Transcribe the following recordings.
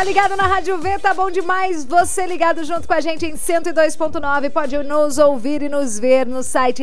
ligado na Rádio V, tá bom demais. Você ligado junto com a gente em 102.9, pode nos ouvir e nos ver no site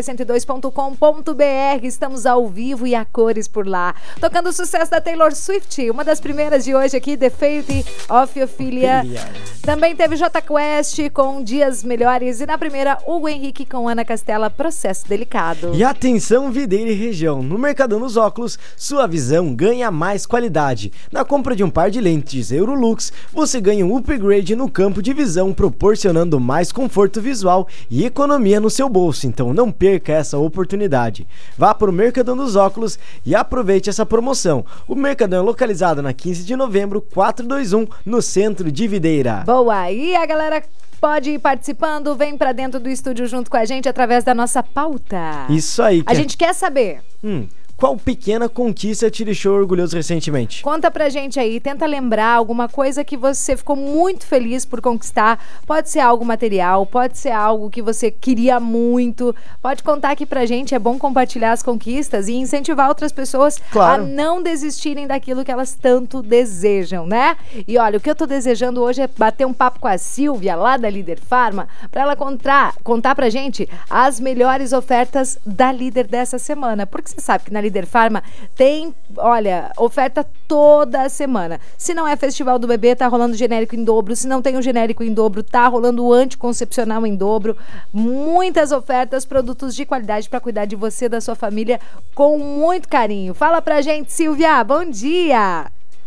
radiov102.com.br. Estamos ao vivo e a cores por lá. Tocando o sucesso da Taylor Swift, uma das primeiras de hoje aqui, The Fate of Ophelia. Também teve Jota Quest com Dias Melhores e na primeira, Hugo Henrique com Ana Castela, Processo Delicado. E atenção, Videira e região, no Mercadão dos Óculos, sua visão ganha mais qualidade. Na compra de um par de lentes Eurolux, você ganha um upgrade no campo de visão, proporcionando mais conforto visual e economia no seu bolso. Então não perca essa oportunidade. Vá para o Mercadão dos Óculos e aproveite essa promoção. O Mercadão é localizado na 15 de novembro, 421, no centro de Videira. Boa! E a galera pode ir participando, vem pra dentro do estúdio junto com a gente através da nossa pauta. Isso aí. A gente quer saber. Qual pequena conquista te deixou orgulhoso recentemente? Conta pra gente aí, tenta lembrar alguma coisa que você ficou muito feliz por conquistar. Pode ser algo material, pode ser algo que você queria muito. Pode contar aqui pra gente, é bom compartilhar as conquistas e incentivar outras pessoas a não desistirem daquilo que elas tanto desejam, né? E olha, o que eu tô desejando hoje é bater um papo com a Silvia, lá da Líder Farma, pra ela contar pra gente as melhores ofertas da Líder dessa semana. Porque você sabe que na Líder Farma tem, olha, oferta toda semana. Se não é Festival do Bebê, tá rolando genérico em dobro. Se não tem o genérico em dobro, tá rolando o anticoncepcional em dobro. Muitas ofertas, produtos de qualidade para cuidar de você e da sua família com muito carinho. Fala pra gente, Silvia, bom dia!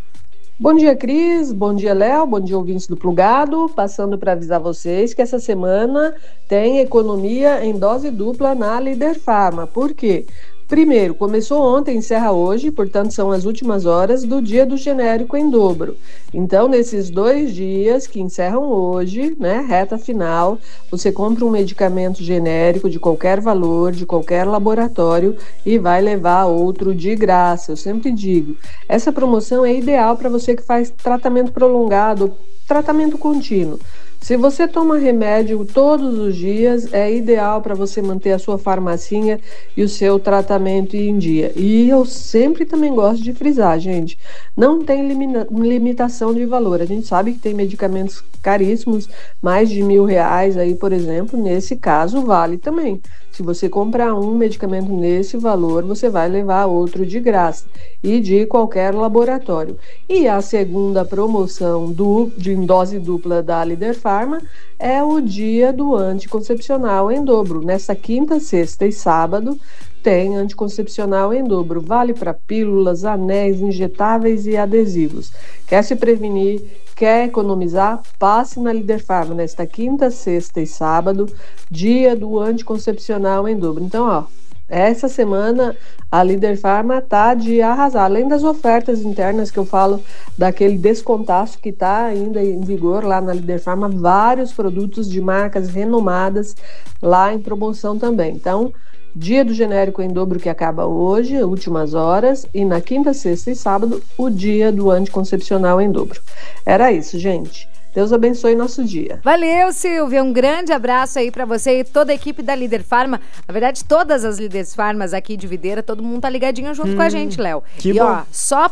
Bom dia, Cris. Bom dia, Léo. Bom dia, ouvintes do Plugado. Passando para avisar vocês que essa semana tem economia em dose dupla na Líder Farma. Por quê? Primeiro, começou ontem, encerra hoje, portanto são as últimas horas do dia do genérico em dobro. Então, nesses 2 dias que encerram hoje, né, reta final, você compra um medicamento genérico de qualquer valor, de qualquer laboratório e vai levar outro de graça. Eu sempre digo, essa promoção é ideal para você que faz tratamento prolongado, tratamento contínuo. Se você toma remédio todos os dias, é ideal para você manter a sua farmacinha e o seu tratamento em dia. E eu sempre também gosto de frisar, gente, não tem limitação de valor. A gente sabe que tem medicamentos caríssimos, mais de R$1.000 aí, por exemplo, nesse caso vale também. Se você comprar um medicamento nesse valor, você vai levar outro de graça e de qualquer laboratório. E a segunda promoção de dose dupla da Líder Farma é o dia do anticoncepcional em dobro. Nessa quinta, sexta e sábado tem anticoncepcional em dobro. Vale para pílulas, anéis, injetáveis e adesivos. Quer se prevenir? Quer economizar? Passe na Líder Farma nesta quinta, sexta e sábado, dia do anticoncepcional em dobro. Então, ó, essa semana a Líder Farma tá de arrasar. Além das ofertas internas que eu falo, daquele descontaço que tá ainda em vigor lá na Líder Farma, vários produtos de marcas renomadas lá em promoção também. Então, dia do genérico em dobro que acaba hoje, últimas horas, e na quinta, sexta e sábado, o dia do anticoncepcional em dobro. Era isso, gente. Deus abençoe nosso dia. Valeu, Silvia. Um grande abraço aí pra você e toda a equipe da Líder Farma. Na verdade, todas as Líder Farmas aqui de Videira, todo mundo tá ligadinho junto com a gente, Léo. E bom. Ó, só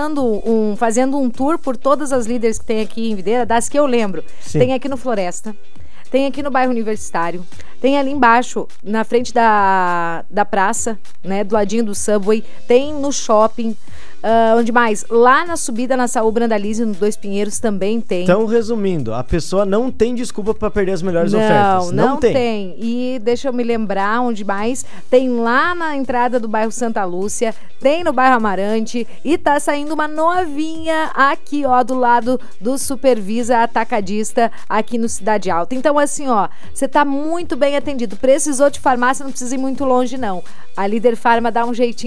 fazendo um tour por todas as líderes que tem aqui em Videira, das que eu lembro. Sim. Tem aqui no Floresta, tem aqui no bairro Universitário, tem ali embaixo, na frente da praça, né, do ladinho do Subway, tem no shopping. Onde mais? Lá na subida na Saúl Brandalize, no Dois Pinheiros, também tem. Então, resumindo, a pessoa não tem desculpa para perder as melhores ofertas. Não tem. E deixa eu me lembrar onde mais. Tem lá na entrada do bairro Santa Lúcia, tem no bairro Amarante e tá saindo uma novinha aqui, ó, do lado do Supervisa Atacadista, aqui no Cidade Alta. Então, assim, ó, você tá muito bem atendido. Precisou de farmácia, não precisa ir muito longe, não. A Líder Farma dá um jeitinho